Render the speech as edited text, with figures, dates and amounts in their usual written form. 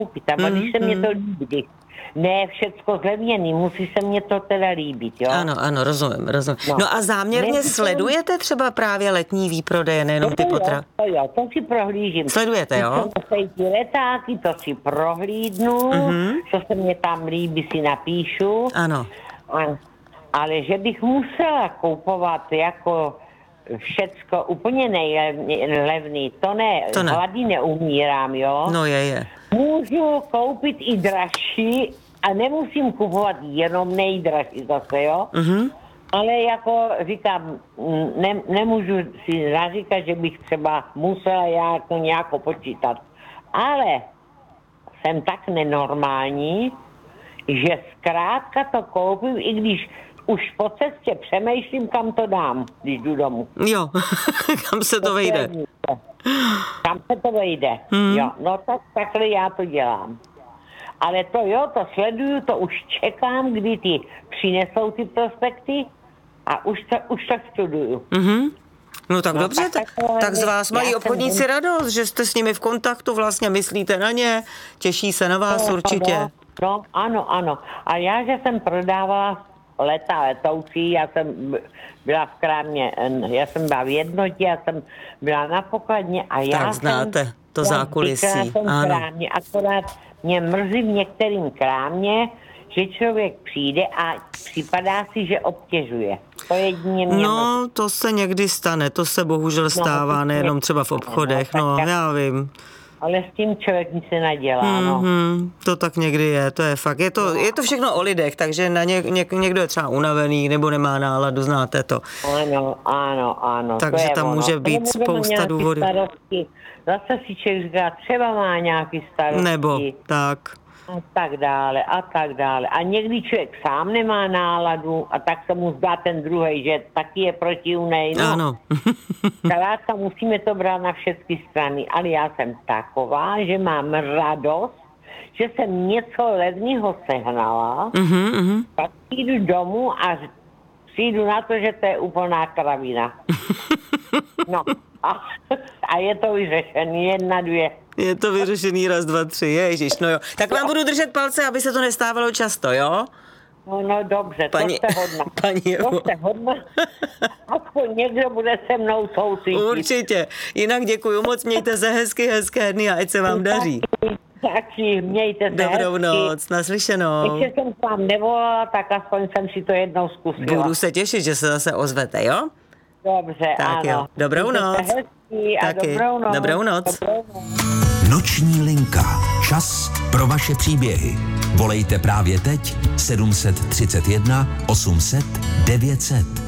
koupit. A když se mě to líbí, ne všecko zlevněný, musí se mě to teda líbit, jo? Ano, rozumím. No a záměrně sledujete třeba právě letní výprodeje, nejenom ty potraviny? To si prohlížím. Sledujete, jo? Ty letáky, to si prohlídnu, co se mě tam líbí, si napíšu. Ano. Ale že bych musela koupovat jako všecko úplně nejlevný, to ne. Hlady neumírám, jo? No je. Můžu koupit i dražší a nemusím kupovat jenom nejdražší zase, jo? Ale jako říkám, nemůžu si naříkat, že bych třeba musela jako nějak počítat. Ale jsem tak nenormální, že zkrátka to koupím, i když už po cestě přemýšlím, kam to dám, když jdu domů. Jo, kam se to vejde. Kam se to vejde, jo. No takhle já to dělám. Ale to sleduju, to už čekám, kdy ty přinesou ty prospekty a už to studuju. No tak dobře, tak z vás mají obchodníci radost, že jste s nimi v kontaktu, vlastně myslíte na ně, těší se na vás určitě. No, ano. A já, že jsem prodávala letoucí, já jsem byla v krámě, já jsem byla v Jednotě, já jsem byla na pokladně a já tak znáte to zákulisí. Ano. Krámě, akorát mě mrzí v některým krámě, že člověk přijde a připadá si, že obtěžuje. To jedině mě No, to se někdy stane, to se bohužel stává, nejenom třeba v obchodech, já vím. Ale s tím člověk nic nenadělá, To tak někdy je, to je fakt. Je to všechno o lidech, takže na někdo je třeba unavený nebo nemá náladu, znáte to. Ano. Takže tam může být spousta důvodů. Zase si člověk říká, třeba má nějaký starosti. Nebo tak. A tak dále. A někdy člověk sám nemá náladu a tak se mu zdá ten druhej, že taky je protivnej. Ano. Zkrátka musíme to brát na všechny strany, ale já jsem taková, že mám radost, že jsem něco levného sehnala, pak jdu domů a přijdu na to, že to je úplná kravina. No a je to vyřešený, 1, 2. Je to vyřešený 1, 2, 3, ježiš, no jo. Tak vám budu držet palce, aby se to nestávalo často, jo? No dobře, to jste hodná. To jste hodná. Aspoň někdo bude se mnou soucítit. Určitě. Jinak děkuju moc, mějte se hezké dny a ať se vám daří. Taky, mějte se Dobrou noc, naslyšenou. Ještě jsem k vám nevolala, tak aspoň jsem si to jednou zkusila. Budu se těšit, že se zase ozvete, jo? Dobře, tak ano. Jo. Dobrou noc. Taky. Dobrou noc. Noční linka. Čas pro vaše příběhy. Volejte právě teď 731 800 900.